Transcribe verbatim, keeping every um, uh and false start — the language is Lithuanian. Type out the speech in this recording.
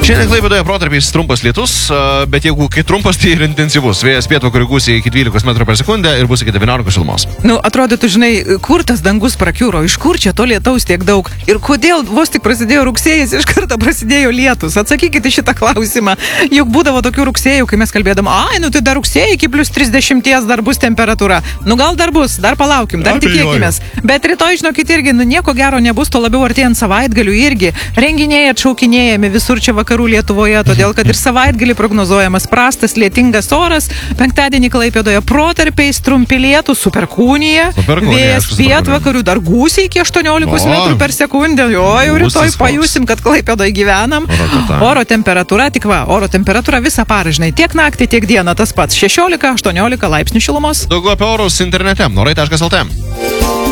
Šiandien Klaipėdoje protarpiais trumpas lietus, bet jeigu kai trumpas, tai ir intensyvus. Vėjas pietvakarių gūsiai iki dvylikos metrų per sekundę ir bus iki devyniolikos šilumos. Nu, atrodytų, žinai, kur tas dangus prakiuro, iš kur čia to lietaus tiek daug ir kodėl vos tik prasidėjo rugsėjas, iš karto prasidėjo lietus. Atsakykite šitą klausimą. Juk būdavo tokių rugsėjų, kai mes kalbėdam, ai, nu tai dar rugsėjai iki plius trisdešimt dar bus temperatūra. Nu gal dar bus, dar palaukim, dar tikėkimės. Bet rytoj, žinokit, irgi nu, nieko gero nebus, to labiau artėjant savaitgaliu irgi. Renginiai atšaukinėjami visur čia vakarų Lietuvoje, todėl kad ir savaitgalį prognozuojamas prastas lietingas oras. Penktadienį Klaipėdoje protarpiais trumpi lietus su perkūnija. Vėjas pietvakarių dar gūsiai iki aštuoniolikos metrų per sekundę. Jo, jau rytoj pajusim, kad Klaipėdoje gyvenam. Oro temperatūra, tik va, oro temperatūra visą parą, žinai, tiek naktį, tiek dieną tas pats. šešiolika aštuoniolika laipsnių šilumos. Daugiau apie orus internete, norai taškas lt.